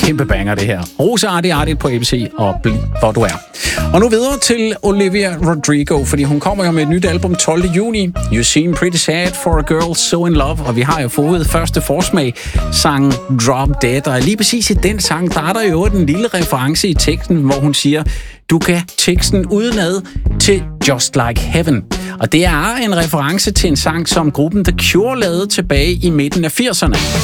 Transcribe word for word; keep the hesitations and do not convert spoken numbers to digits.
kæmpe banger, det her. Rosa Artie Artie på A B C, og bliv hvor du er. Og nu videre til Olivia Rodrigo, fordi hun kommer jo med et nyt album tolvte juni. You Seem Pretty Sad for a Girl So In Love, og vi har jo fået første forsmag, sang Drop Dead, og lige præcis i den sang, der er der jo en lille reference i teksten, hvor hun siger, du kan teksten udenad til Just Like Heaven. Og det er en reference til en sang, som gruppen The Cure lavede tilbage i midten af firserne.